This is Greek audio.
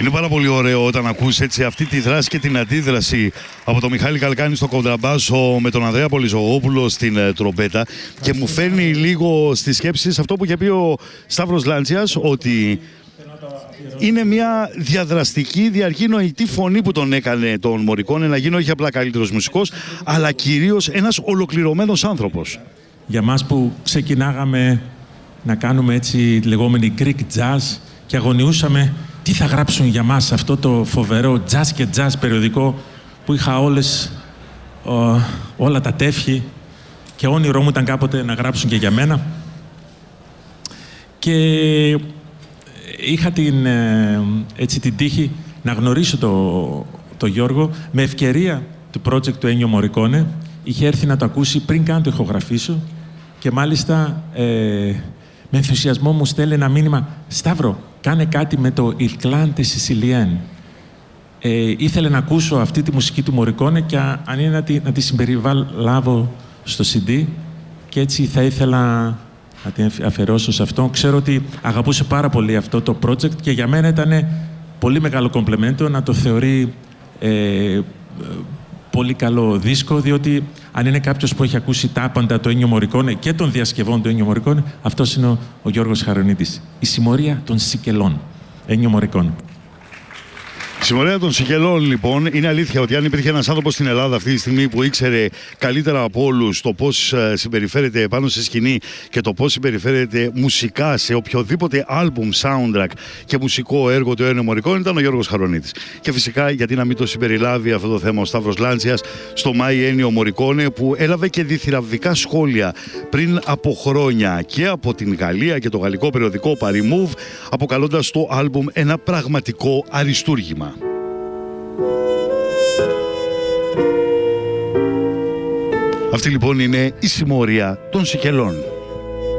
Είναι πάρα πολύ ωραίο όταν ακούς έτσι αυτή τη δράση και την αντίδραση από τον Μιχάλη Καλκάνη στο κοντραμπάσο με τον Ανδρέα Πολυζωγόπουλο στην τρομπέτα και μου φέρνει λίγο στη σκέψη αυτό που είχε πει ο Σταύρος Λάντσιας, ότι είναι μια διαδραστική, διαρκή νοητή φωνή που τον έκανε τον Μωρικόνε να γίνει όχι απλά καλύτερος μουσικός, αλλά κυρίως ένας ολοκληρωμένος άνθρωπος. Για μας που ξεκινάγαμε να κάνουμε έτσι λεγόμενη Greek jazz και αγωνιούσαμε τι θα γράψουν για μας αυτό το φοβερό jazz και jazz περιοδικό που είχα όλα τα τεύχη και όνειρό μου ήταν κάποτε να γράψουν και για μένα. Και είχα την τύχη να γνωρίσω το Γιώργο με ευκαιρία του project του Ένιο Μωρικόνε. Είχε έρθει να το ακούσει πριν καν το ηχογραφήσω και μάλιστα με ενθουσιασμό μου στέλνει ένα μήνυμα «Σταύρο, κάνε κάτι με το Il Clan Sicilien». Ήθελε να ακούσω αυτή τη μουσική του Μωρικόνε και αν είναι να τη συμπεριλάβω στο CD και έτσι θα ήθελα να την αφιερώσω σε αυτό. Ξέρω ότι αγαπούσε πάρα πολύ αυτό το project και για μένα ήταν πολύ μεγάλο κομπλεμέντο να το θεωρεί πολύ καλό δίσκο, διότι αν είναι κάποιος που έχει ακούσει τα άπαντα του Ένιο Μωρικόνε και των διασκευών του Ένιο Μωρικόνε, αυτός είναι ο Γιώργος Χαρονίτης. Η συμμορία των Σικελών, Ένιο Μωρικόνε. Η συμμορία των Σικελών, λοιπόν, είναι αλήθεια ότι αν υπήρχε ένας άνθρωπος στην Ελλάδα αυτή τη στιγμή που ήξερε καλύτερα από όλους το πώς συμπεριφέρεται πάνω στη σκηνή και το πώς συμπεριφέρεται μουσικά σε οποιοδήποτε άλμπουμ, soundtrack και μουσικό έργο του Ένιο Μωρικόνε, ήταν ο Γιώργος Χαρονίτης. Και φυσικά, γιατί να μην το συμπεριλάβει αυτό το θέμα ο Σταύρος Λάντσιας στο My Ένιο Μωρικόνε, που έλαβε και διθυραβδικά σχόλια πριν από χρόνια και από την Γαλλία και το γαλλικό περιοδικό Paris Move, αποκαλώντας το άλμπουμ ένα πραγματικό αριστούργημα. Αυτή λοιπόν είναι η συμμορία των Σικελών.